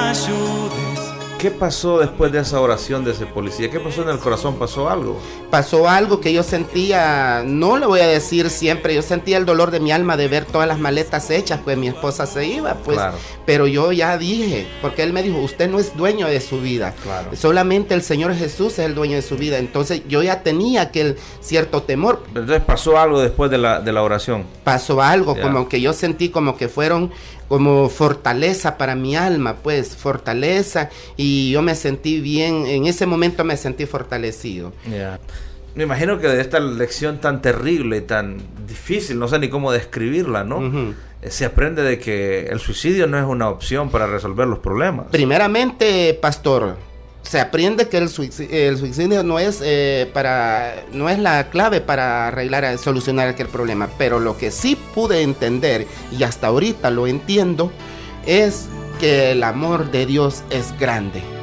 ayudes. ¿Qué pasó después de esa oración de ese policía? ¿Qué pasó en el corazón? ¿Pasó algo? Pasó algo que yo sentía, no lo voy a decir siempre, yo sentía el dolor de mi alma de ver todas las maletas hechas, pues mi esposa se iba, pues, claro. Pero yo ya dije, porque él me dijo, usted no es dueño de su vida, claro. Solamente el Señor Jesús es el dueño de su vida. Entonces yo ya tenía aquel cierto temor. Entonces pasó algo después de la oración. Pasó algo, como que yo sentí como que fueron como fortaleza para mi alma, pues fortaleza, y yo me sentí bien, en ese momento me sentí fortalecido. Me imagino que de esta lección tan terrible y tan difícil, no sé ni cómo describirla, ¿no? Se aprende de que el suicidio no es una opción para resolver los problemas. Primeramente, pastor, se aprende que el suicidio no es la clave para solucionar aquel problema, pero lo que sí pude entender, y hasta ahorita lo entiendo, es que el amor de Dios es grande.